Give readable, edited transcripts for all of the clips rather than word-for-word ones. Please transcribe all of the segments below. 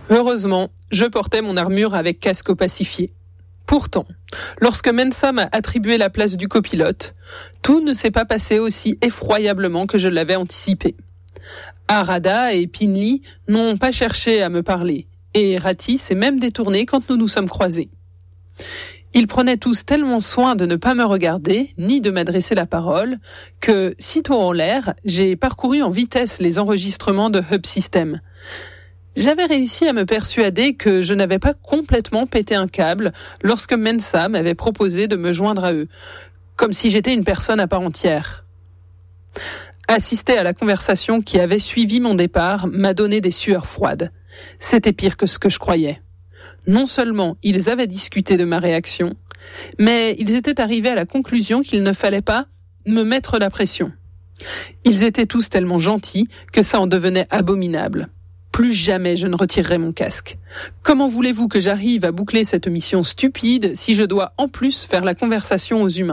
Heureusement, je portais mon armure avec casque opacifié. Pourtant, lorsque Mensa m'a attribué la place du copilote, tout ne s'est pas passé aussi effroyablement que je l'avais anticipé. Arada et Pinli n'ont pas cherché à me parler, et Rati s'est même détourné quand nous nous sommes croisés. Ils prenaient tous tellement soin de ne pas me regarder, ni de m'adresser la parole, que, sitôt en l'air, j'ai parcouru en vitesse les enregistrements de Hub System. J'avais réussi à me persuader que je n'avais pas complètement pété un câble lorsque Mensa m'avait proposé de me joindre à eux, comme si j'étais une personne à part entière. Assister à la conversation qui avait suivi mon départ m'a donné des sueurs froides. C'était pire que ce que je croyais. Non seulement ils avaient discuté de ma réaction, mais ils étaient arrivés à la conclusion qu'il ne fallait pas me mettre la pression. Ils étaient tous tellement gentils que ça en devenait abominable. Plus jamais je ne retirerai mon casque. Comment voulez-vous que j'arrive à boucler cette mission stupide si je dois en plus faire la conversation aux humains ?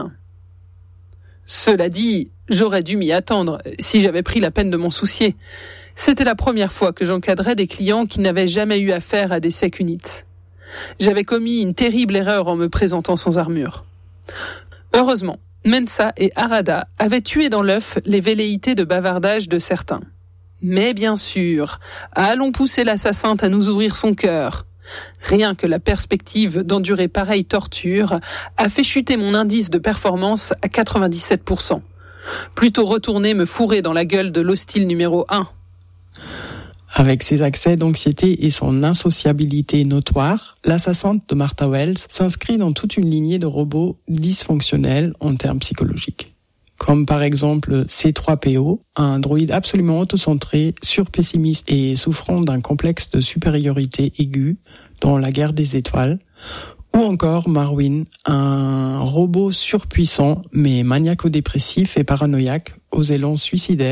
Cela dit, j'aurais dû m'y attendre si j'avais pris la peine de m'en soucier. C'était la première fois que j'encadrais des clients qui n'avaient jamais eu affaire à des sec units. J'avais commis une terrible erreur en me présentant sans armure. Heureusement, Mensa et Arada avaient tué dans l'œuf les velléités de bavardage de certains. Mais bien sûr, allons pousser l'assassin à nous ouvrir son cœur. Rien que la perspective d'endurer pareille torture a fait chuter mon indice de performance à 97%. Plutôt retourner me fourrer dans la gueule de l'hostile numéro 1. Avec ses accès d'anxiété et son insociabilité notoire, l'assassin de Martha Wells s'inscrit dans toute une lignée de robots dysfonctionnels en termes psychologiques. Comme par exemple C3PO, un droïde absolument autocentré, surpessimiste et souffrant d'un complexe de supériorité aiguë dans la guerre des étoiles, ou encore Marwin, un robot surpuissant mais maniaco-dépressif et paranoïaque aux élans suicidaires